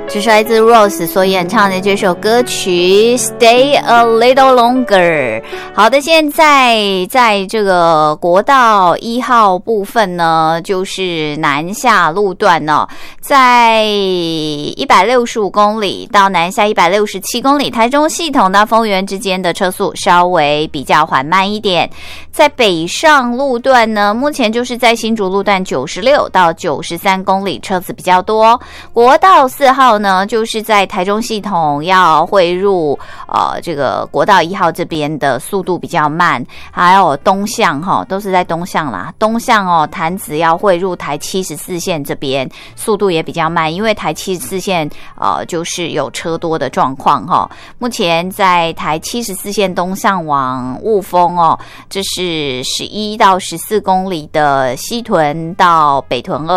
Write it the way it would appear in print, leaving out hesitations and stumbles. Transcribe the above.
这是来自 Rose 所演唱的这首歌曲 Stay a Little Longer。 好的，现在在这个国道1号部分呢，就是南下路段呢，在165公里到南下167公里，台中系统到丰原之间的车速稍微比较缓慢一点。在北上路段呢，目前就是在新竹路段96到93公里，车子比较多。国道4号呢，就是在台中系统要汇入这个国道1号这边的速度比较慢，还有东向都是在东向啦，东向潭子要汇入台74线这边速度也比较慢，因为台74线就是有车多的状况目前在台74线东向往雾峰这是11到14公里的西屯到北屯2